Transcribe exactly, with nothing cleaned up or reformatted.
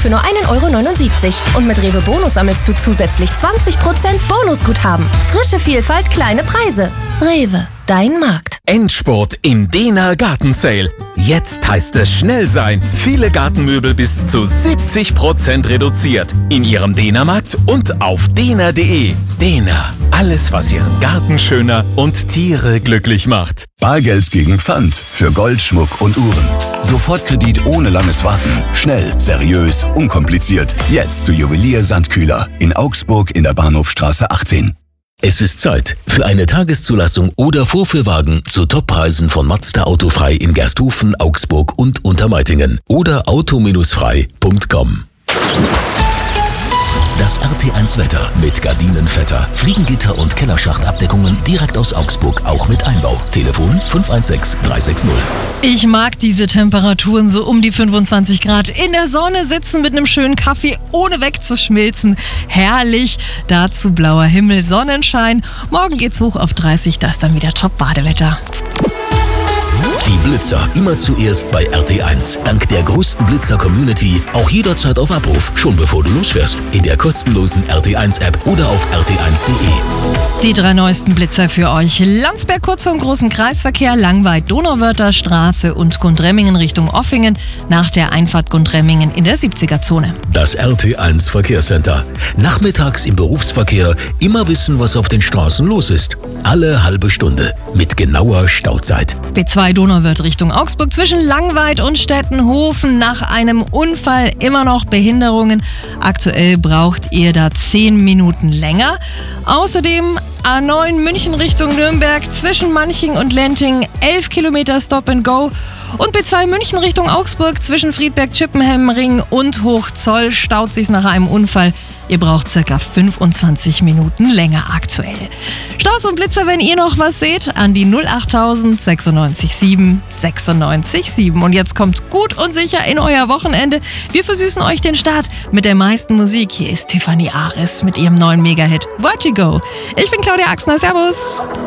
für nur ein Euro neunundsiebzig. Und mit Rewe Bonus sammelst du zusätzlich zwanzig Prozent Bonusguthaben. Frische Vielfalt, kleine Preise. Rewe, dein Markt. Endspurt im Dena Garten Sale. Jetzt heißt es schnell sein. Viele Gartenmöbel bis zu siebzig Prozent reduziert. In Ihrem Dena-Markt und auf dena punkt de. Dena. Alles, was Ihren Garten schöner und Tiere glücklich macht. Bargeld gegen Pfand für Gold, Schmuck und Uhren. Sofortkredit ohne langes Warten. Schnell, seriös, unkompliziert. Jetzt zu Juwelier Sandkühler in Augsburg in der Bahnhofstraße achtzehn. Es ist Zeit für eine Tageszulassung oder Vorführwagen zu Toppreisen von Mazda Autofrei in Gersthofen, Augsburg und Untermeitingen oder auto frei punkt com. Das R T eins Wetter mit Gardinenvetter, Fliegengitter und Kellerschachtabdeckungen direkt aus Augsburg, auch mit Einbau. Telefon fünf eins sechs drei sechs null. Ich mag diese Temperaturen, so um die fünfundzwanzig Grad. In der Sonne sitzen mit einem schönen Kaffee, ohne wegzuschmilzen. Herrlich. Dazu blauer Himmel, Sonnenschein. Morgen geht's hoch auf dreißig, da ist dann wieder Top-Badewetter. Die Blitzer immer zuerst bei R T eins. Dank der größten Blitzer-Community auch jederzeit auf Abruf, schon bevor du losfährst. In der kostenlosen R T eins App oder auf r t eins punkt de. Die drei neuesten Blitzer für euch. Landsberg kurz vorm großen Kreisverkehr, Langweid, Donauwörther Straße und Gundremmingen Richtung Offingen nach der Einfahrt Gundremmingen in der siebziger-Zone. Das R T eins Verkehrscenter. Nachmittags im Berufsverkehr immer wissen, was auf den Straßen los ist. Alle halbe Stunde mit genauer Stauzeit. B zwei Donauwörth Richtung Augsburg zwischen Langweid und Stettenhofen nach einem Unfall immer noch Behinderungen. Aktuell braucht ihr da zehn Minuten länger. Außerdem A neun München Richtung Nürnberg zwischen Manching und Lenting elf Kilometer Stop and Go. Und B zwei München Richtung Augsburg zwischen Friedberg-Chippenham-Ring und Hochzoll staut sich nach einem Unfall. Ihr braucht circa fünfundzwanzig Minuten länger aktuell. Staus und Blitzer, wenn ihr noch was seht, an die null achttausend sechsundneunzig sieben sechsundneunzig sieben. Und jetzt kommt gut und sicher in euer Wochenende. Wir versüßen euch den Start mit der meisten Musik. Hier ist Tiffany Ares mit ihrem neuen Mega-Hit Vertigo. Ich bin Claudia Axner. Servus.